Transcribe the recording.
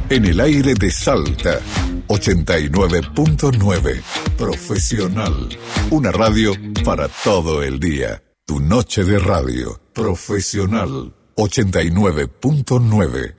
En el aire de Salta, 89.9. Profesional. Una radio para todo el día. Tu noche de radio. Profesional. 89.9.